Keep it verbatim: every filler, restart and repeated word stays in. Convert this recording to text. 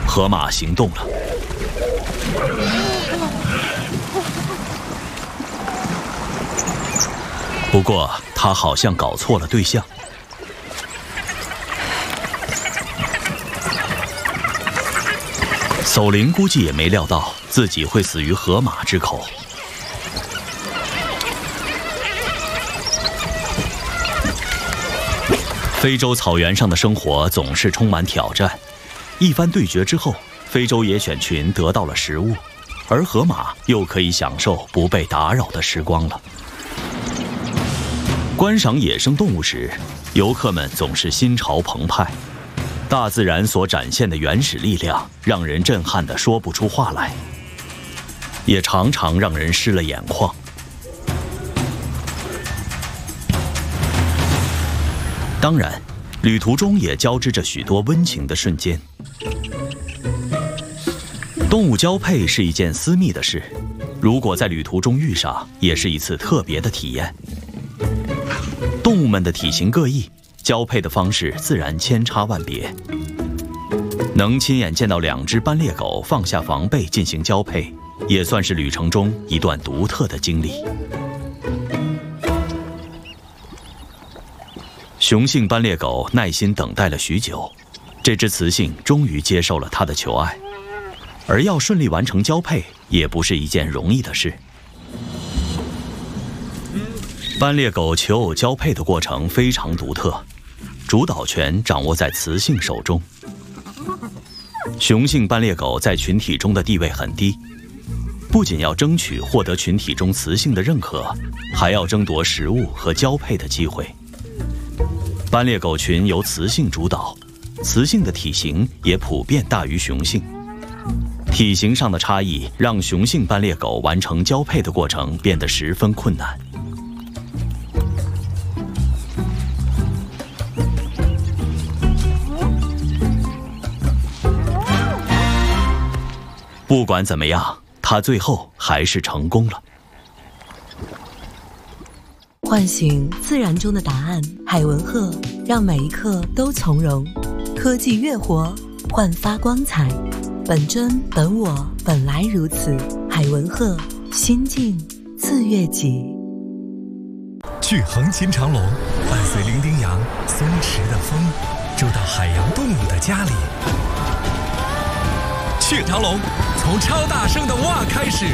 河马行动了。不过，他好像搞错了对象。叟灵估计也没料到自己会死于河马之口。非洲草原上的生活总是充满挑战。一番对决之后，非洲野犬群得到了食物，而河马又可以享受不被打扰的时光了。观赏野生动物时，游客们总是心潮澎湃。大自然所展现的原始力量，让人震撼得说不出话来，也常常让人湿了眼眶。当然，旅途中也交织着许多温情的瞬间。动物交配是一件私密的事，如果在旅途中遇上，也是一次特别的体验。动物们的体型各异，交配的方式自然千差万别。能亲眼见到两只斑鬣狗放下防备进行交配，也算是旅程中一段独特的经历。雄性斑鬣狗耐心等待了许久，这只雌性终于接受了它的求爱。而要顺利完成交配，也不是一件容易的事。斑鬣狗求偶交配的过程非常独特，主导权掌握在雌性手中。雄性斑鬣狗在群体中的地位很低，不仅要争取获得群体中雌性的认可，还要争夺食物和交配的机会。斑鬣狗群由雌性主导，雌性的体型也普遍大于雄性。体型上的差异让雄性斑鬣狗完成交配的过程变得十分困难。不管怎么样，它最后还是成功了。 唤醒自然中的答案，海文鹤让每一刻都从容。科技乐活，焕发光彩。本真本我，本来如此。海文鹤，心境自悦己。 去横琴长龙，伴随伶仃洋松弛的风，住到海洋动物的家里。去长龙，从超大声的哇开始。